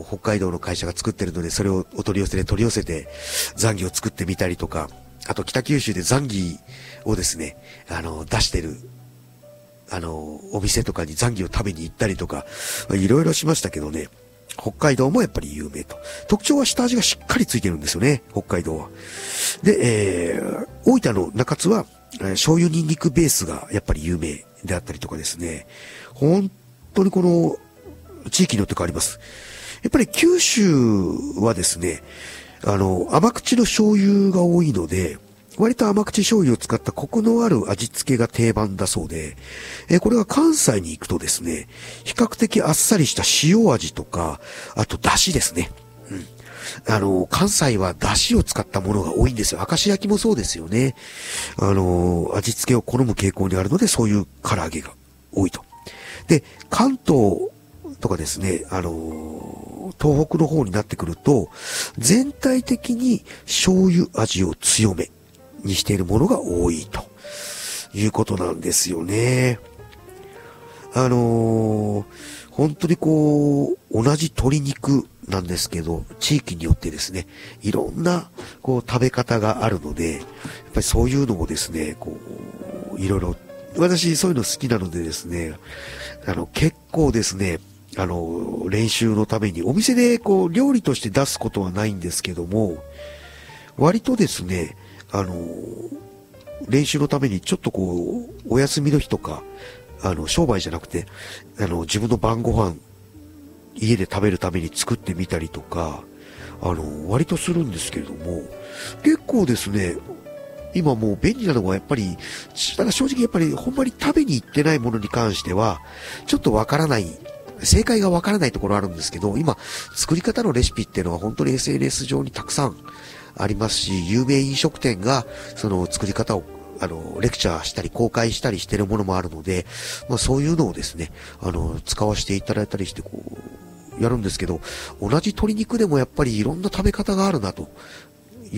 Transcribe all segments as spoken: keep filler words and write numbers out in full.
の、北海道の会社が作ってるので、それをお取り寄せで取り寄せて、ザンギを作ってみたりとか、あと北九州でザンギをですね、あの、出してる、あの、お店とかにザンギを食べに行ったりとか、いろいろしましたけどね、北海道もやっぱり有名と。特徴は下味がしっかりついてるんですよね、北海道は。で、えー、大分の中津は、えー、醤油ニンニクベースがやっぱり有名であったりとかですね、本当にこの、地域によって変わります。やっぱり九州はですね、あの、甘口の醤油が多いので、割と甘口醤油を使ったコクのある味付けが定番だそうで、えー、これが関西に行くとですね、比較的あっさりした塩味とか、あと出汁ですね。うん。あの、関西は出汁を使ったものが多いんですよ。明石焼きもそうですよね。あの、味付けを好む傾向にあるので、そういう唐揚げが多いと。で、関東とかですね、あの、東北の方になってくると、全体的に醤油味を強めにしているものが多いということなんですよね。あのー、本当にこう、同じ鶏肉なんですけど、地域によってですね、いろんなこう食べ方があるので、やっぱりそういうのもですね、こう、いろいろ、私そういうの好きなのでですね、あの、結構ですね、あの、練習のために、お店でこう、料理として出すことはないんですけども、割とですね、あの、練習のためにちょっとこう、お休みの日とか、あの、商売じゃなくて、あの、自分の晩ご飯、家で食べるために作ってみたりとか、あの、割とするんですけれども、結構ですね、今もう便利なのはやっぱり、ただ正直やっぱりほんまに食べに行ってないものに関しては、ちょっとわからない、正解がわからないところあるんですけど、今、作り方のレシピっていうのは本当に エスエヌエス 上にたくさんありますし、有名飲食店がその作り方をあの、レクチャーしたり公開したりしてるものもあるので、まあそういうのをですね、あの、使わせていただいたりして、こう、やるんですけど、同じ鶏肉でもやっぱりいろんな食べ方があるなという、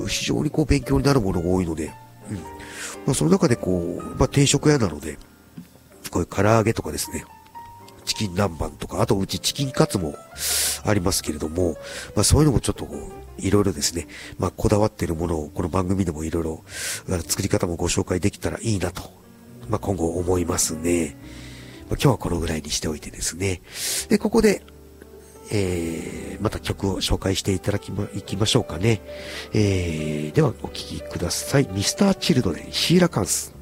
非常にこう勉強になるものが多いので、うん。まあその中でこう、まあ定食屋なので、こういう唐揚げとかですね、チキン南蛮とか、あとうちチキンカツもありますけれども、まあそういうのもちょっとこう、いろいろですね、まあこだわっているものをこの番組でもいろいろ作り方もご紹介できたらいいなと、まあ今後思いますね。まあ今日はこのぐらいにしておいてですね。で、ここで、えー、また曲を紹介していただきま、いきましょうかね。えー、ではお聴きください。ミスターチルドレン、シーラカンス。